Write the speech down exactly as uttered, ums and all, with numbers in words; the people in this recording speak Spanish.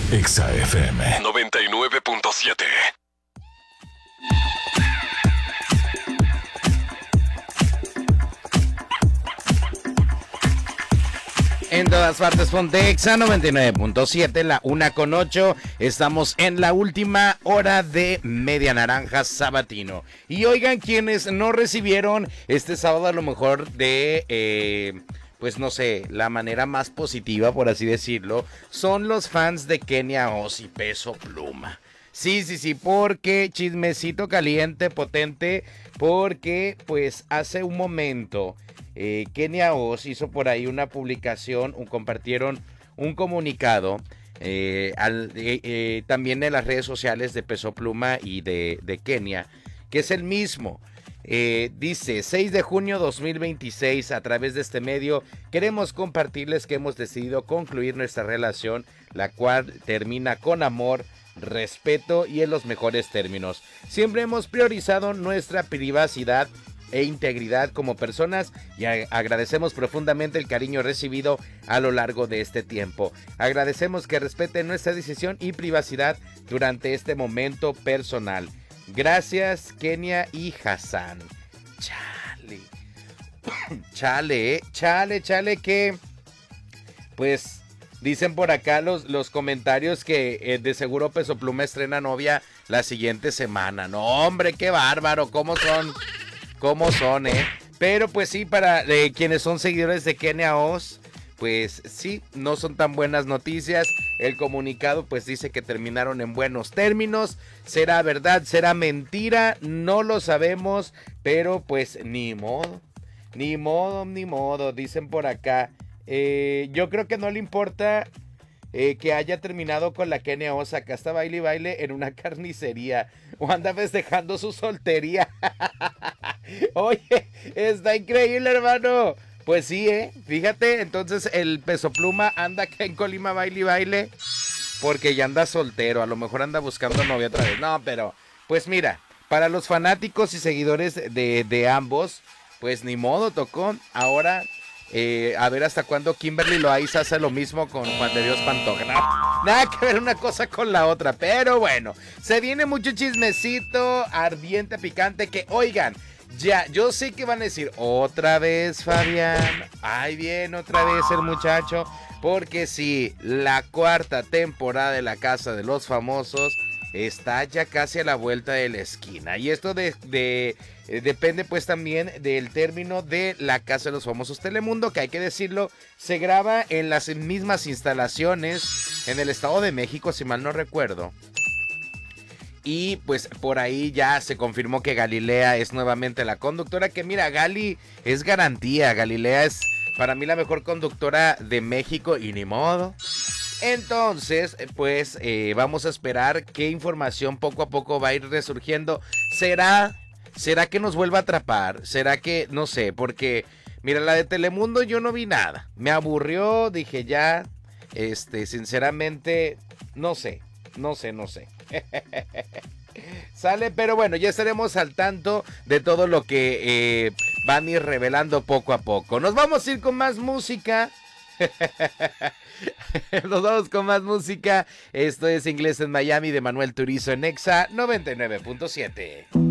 Exa F M noventa y nueve punto siete. En todas partes, ponte Exa noventa y nueve punto siete, la una con ocho. Estamos en la última hora de Media Naranja Sabatino. Y oigan, quienes no recibieron este sábado a lo mejor de, eh, pues no sé, la manera más positiva, por así decirlo, son los fans de Kenia Oz y Peso Pluma. Sí, sí, sí, porque chismecito caliente, potente, porque pues hace un momento... Eh, Kenia Oz hizo por ahí una publicación, un, compartieron un comunicado eh, al, eh, eh, también en las redes sociales de Peso Pluma y de, de Kenia, que es el mismo. Eh, dice, seis de junio dos mil veintiséis, a través de este medio, queremos compartirles que hemos decidido concluir nuestra relación, la cual termina con amor, respeto y en los mejores términos. Siempre hemos priorizado nuestra privacidad e integridad como personas y agradecemos profundamente el cariño recibido a lo largo de este tiempo. Agradecemos que respeten nuestra decisión y privacidad durante este momento personal. Gracias, Kenia y Hassan. Chale. Chale, eh. Chale, chale que... Pues dicen por acá los, los comentarios que eh, de seguro Peso Pluma estrena novia la siguiente semana. No, hombre, qué bárbaro. ¿Cómo son? ¿Cómo son, eh? Pero pues sí, para eh, quienes son seguidores de Kenia Oz, pues sí, no son tan buenas noticias. El comunicado pues dice que terminaron en buenos términos. ¿Será verdad? ¿Será mentira? No lo sabemos, pero pues ni modo. Ni modo, ni modo, dicen por acá. Eh, yo creo que no le importa eh, que haya terminado con la Kenia Oz. Acá está baile y baile en una carnicería. O anda festejando su soltería. Oye, está increíble, hermano. Pues sí, eh. Fíjate, entonces el Peso Pluma anda acá en Colima baile y baile. Porque ya anda soltero. A lo mejor anda buscando novia otra vez. No, pero, pues mira, para los fanáticos y seguidores de, de ambos, pues ni modo, tocó. Ahora, eh, a ver hasta cuándo Kimberly Loaiza hace lo mismo con Juan de Dios Pantoja. Nada, nada que ver una cosa con la otra. Pero bueno, se viene mucho chismecito ardiente, picante. Que oigan, ya, yo sé que van a decir, otra vez Fabián, ay bien, otra vez el muchacho, porque sí, la cuarta temporada de La Casa de los Famosos está ya casi a la vuelta de la esquina, y esto de, de eh, depende pues también del término de La Casa de los Famosos. Telemundo, que hay que decirlo, se graba en las mismas instalaciones en el Estado de México, si mal no recuerdo. Y pues por ahí ya se confirmó que Galilea es nuevamente la conductora. Que mira, Gali es garantía. Galilea es para mí la mejor conductora de México y ni modo. Entonces, pues eh, vamos a esperar qué información poco a poco va a ir resurgiendo. ¿Será, será que nos vuelva a atrapar? ¿Será que, no sé, porque mira, la de Telemundo yo no vi nada. Me aburrió, dije ya, este, sinceramente, no sé, no sé, no sé. Sale, pero bueno, ya estaremos al tanto de todo lo que eh, van a ir revelando poco a poco. Nos vamos a ir con más música. Nos vamos con más música. Esto es Inglés en Miami de Manuel Turizo en Exa noventa y nueve punto siete.